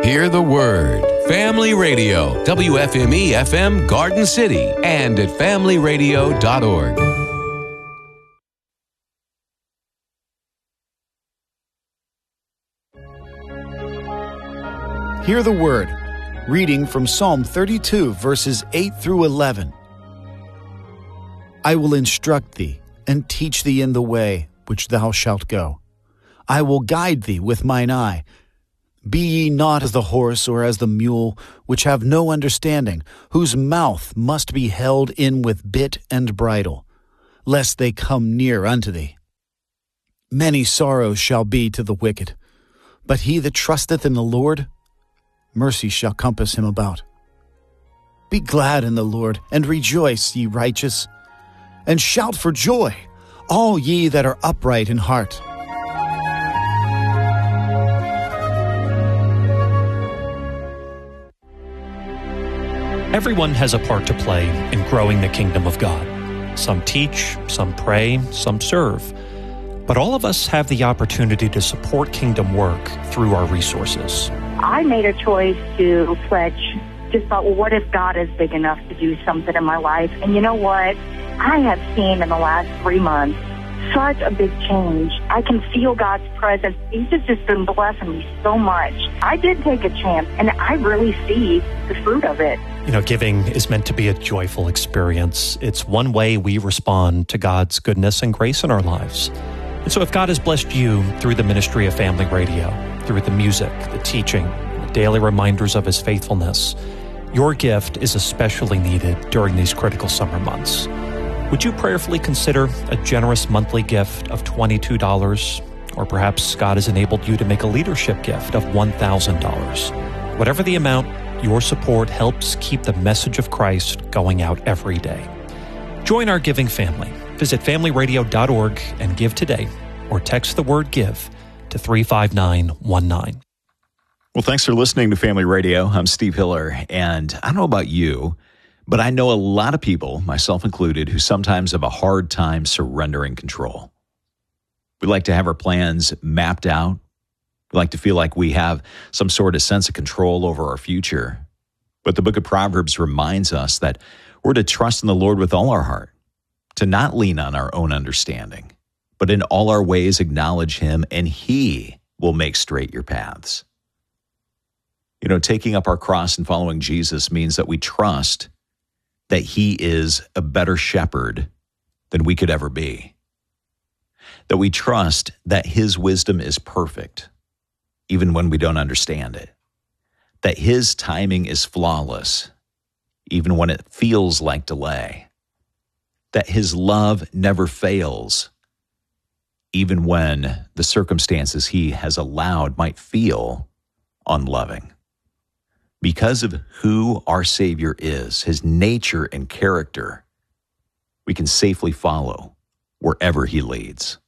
Hear the Word. Family Radio, WFME-FM Garden City, and at familyradio.org. Hear the Word. Reading from Psalm 32, verses 8 through 11. I will instruct thee, and teach thee in the way which thou shalt go. I will guide thee with mine eye. Be ye not as the horse or as the mule, which have no understanding, whose mouth must be held in with bit and bridle, lest they come near unto thee. Many sorrows shall be to the wicked, but he that trusteth in the Lord, mercy shall compass him about. Be glad in the Lord, and rejoice, ye righteous, and shout for joy, all ye that are upright in heart. Everyone has a part to play in growing the kingdom of God. Some teach, some pray, some serve. But all of us have the opportunity to support kingdom work through our resources. I made a choice to pledge. Just thought, well, what if God is big enough to do something in my life? And you know what? I have seen in the last 3 months such a big change. I can feel God's presence. He's just been blessing me so much. I did take a chance, and I really see the fruit of it. You know, giving is meant to be a joyful experience. It's one way we respond to God's goodness and grace in our lives. And so if God has blessed you through the ministry of Family Radio, through the music, the teaching, the daily reminders of His faithfulness, your gift is especially needed during these critical summer months. Would you prayerfully consider a generous monthly gift of $22? Or perhaps God has enabled you to make a leadership gift of $1,000. Whatever the amount, your support helps keep the message of Christ going out every day. Join our giving family. Visit familyradio.org and give today, or text the word GIVE to 35919. Well, thanks for listening to Family Radio. I'm Steve Hiller, and I don't know about you, but I know a lot of people, myself included, who sometimes have a hard time surrendering control. We like to have our plans mapped out. We like to feel like we have some sort of sense of control over our future. But the book of Proverbs reminds us that we're to trust in the Lord with all our heart, to not lean on our own understanding, but in all our ways acknowledge Him, and He will make straight your paths. You know, taking up our cross and following Jesus means that we trust that He is a better shepherd than we could ever be. That we trust that His wisdom is perfect, even when we don't understand it. That His timing is flawless, even when it feels like delay. That His love never fails, even when the circumstances He has allowed might feel unloving. Because of who our Savior is, His nature and character, we can safely follow wherever He leads.